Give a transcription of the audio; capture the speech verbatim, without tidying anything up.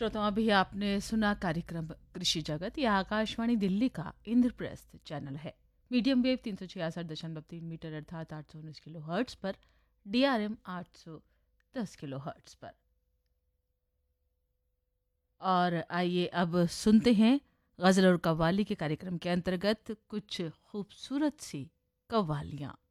श्रोताओं, अभी आपने सुना कार्यक्रम कृषि जगत। यह आकाशवाणी दिल्ली का इंद्रप्रस्थ चैनल है। मीडियम वेव तीन सौ छियासठ दशमलव तीन मीटर अर्थात आठ सौ उन्नीस किलो हर्ट्स पर, डी आर एम आठ सौ दस किलो हर्ट्स पर। और आइए अब सुनते हैं गज़ल और कव्वाली के कार्यक्रम के अंतर्गत कुछ खूबसूरत सी कव्वालियाँ।